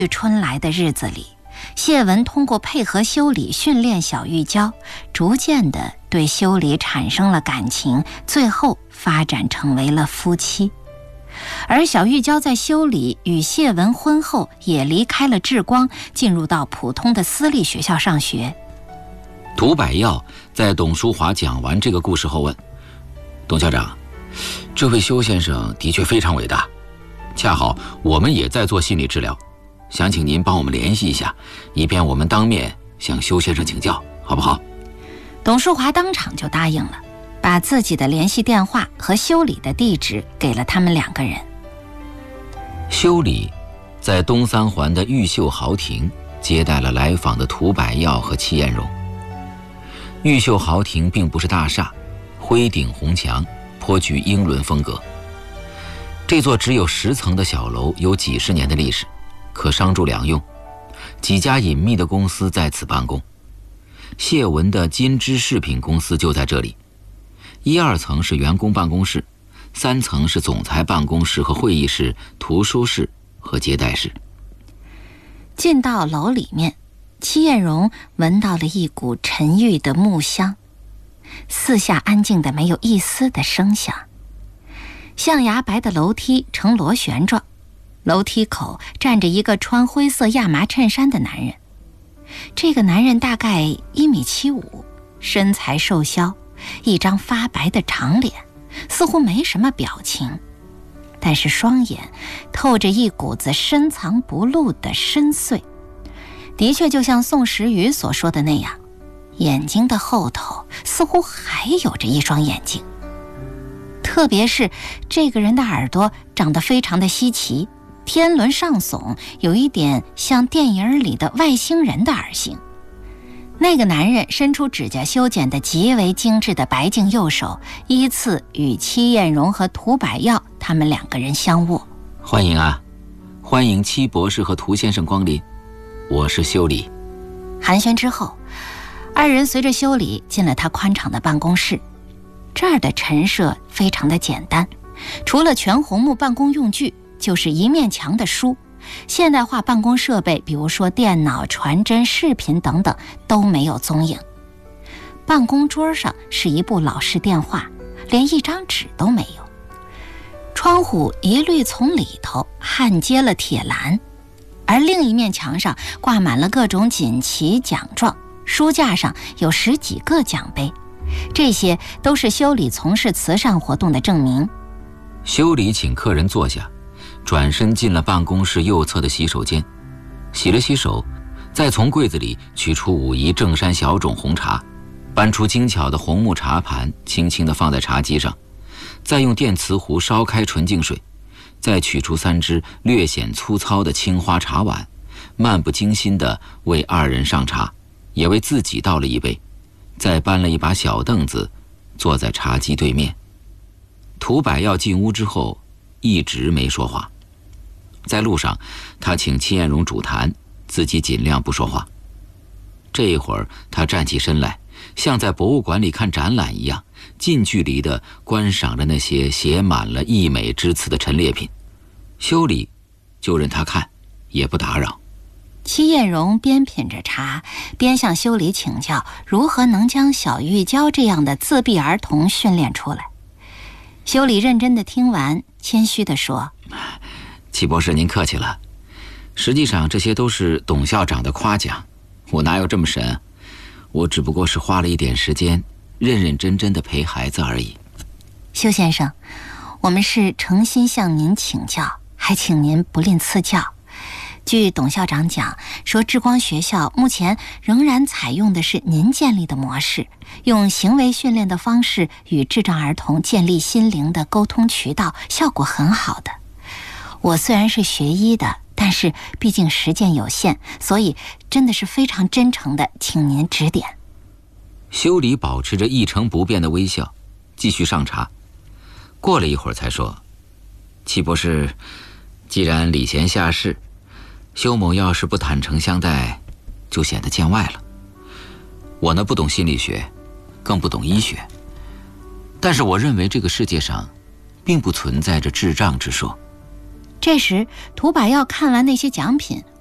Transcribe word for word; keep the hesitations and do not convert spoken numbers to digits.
春来的日子里，谢文通过配合修理训练小玉娇，逐渐地对修理产生了感情，最后发展成为了夫妻。而小玉娇在修理与谢文婚后，也离开了智光，进入到普通的私立学校上学。 涂百耀在董淑华讲完这个故事后问：董校长，这位修先生的确非常伟大，恰好我们也在做心理治疗，想请您帮我们联系一下，以便我们当面向修先生请教，好不好？ 董淑华当场就答应了，把自己的联系电话和修理的地址给了他们两个人。 修理在东三环的玉秀豪庭接待了来访的涂百耀和戚艳荣。玉秀豪庭并不是大厦，灰顶红墙，颇具英伦风格。这座只有十层的小楼有几十年的历史，可商住两用，几家隐秘的公司在此办公。谢文的金枝饰品公司就在这里。一二层是员工办公室，三层是总裁办公室和会议室、图书室和接待室。 进到楼里面，戚艳荣闻到了一股沉郁的木香，四下安静的没有一丝的声响。象牙白的楼梯呈螺旋状，楼梯口站着一个穿灰色亚麻衬衫的男人。这个男人大概一米七五，身材瘦削，一张发白的长脸，似乎没什么表情，但是双眼透着一股子深藏不露的深邃。的确就像宋时瑜所说的那样，眼睛的后头似乎还有着一双眼睛。特别是这个人的耳朵长得非常的稀奇，天轮上耸，有一点像电影里的外星人的耳型。那个男人伸出指甲修剪的极为精致的白净右手，依次与戚艳荣和涂百耀他们两个人相握。 欢迎啊，欢迎戚博士和涂先生光临，我是修理。 寒暄之后，二人随着修理进了他宽敞的办公室。这儿的陈设非常的简单，除了全红木办公用具，就是一面墙的书。现代化办公设备，比如说电脑、传真、视频等等，都没有踪影。办公桌上是一部老式电话，连一张纸都没有。窗户一律从里头焊接了铁栏，而另一面墙上挂满了各种锦旗奖状，书架上有十几个奖杯，这些都是修理从事慈善活动的证明。 修理请客人坐下，转身进了办公室右侧的洗手间，洗了洗手，再从柜子里取出武夷正山小种红茶，搬出精巧的红木茶盘，轻轻地放在茶几上，再用电瓷壶烧开纯净水，再取出三只略显粗糙的青花茶碗，漫不经心地为二人上茶，也为自己倒了一杯，再搬了一把小凳子，坐在茶几对面。涂百耀进屋之后一直没说话，在路上他请戚艳荣主谈，自己尽量不说话。这一会儿他站起身来，像在博物馆里看展览一样，近距离地观赏着那些写满了溢美之词的陈列品。修理就任他看，也不打扰。 戚艳荣边品着茶，边向修理请教如何能将小玉娇这样的自闭儿童训练出来。修理认真地听完，谦虚地说： 戚博士您客气了，实际上这些都是董校长的夸奖，我哪有这么神，我只不过是花了一点时间认认真真地陪孩子而已。 修先生，我们是诚心向您请教，还请您不吝赐教。据董校长讲说，智光学校目前仍然采用的是您建立的模式，用行为训练的方式与智障儿童建立心灵的沟通渠道，效果很好的。我虽然是学医的，但是毕竟实践有限，所以真的是非常真诚的请您指点。 修理保持着一成不变的微笑，继续上茶。过了一会儿才说：戚博士，既然礼贤下士，修某要是不坦诚相待，就显得见外了。我呢不懂心理学，更不懂医学，但是我认为这个世界上并不存在着智障之说。 这时涂百耀看完那些奖品，